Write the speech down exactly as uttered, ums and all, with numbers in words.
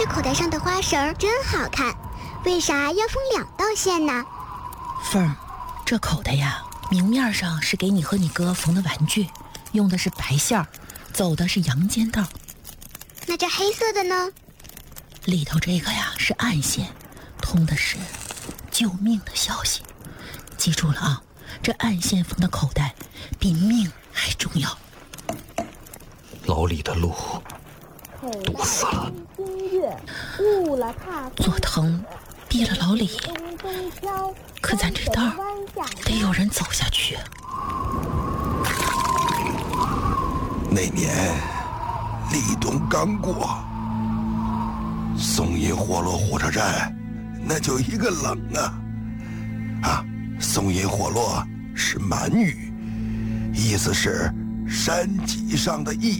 这口袋上的花绳真好看，为啥要缝两道线呢？ 凤儿，这口袋呀，明面上是给你和你哥缝的玩具，用的是白线儿，走的是阳间道。 那这黑色的呢？ 里头这个呀是暗线，通的是救命的消息。记住了啊，这暗线缝的口袋比命还重要。 老李的路堵死了， 左藤逼了老李，可咱这道得有人走下去。 那年立冬刚过，松阴火落火车站那就一个冷啊啊！松阴火落是满语，意思是山脊上的一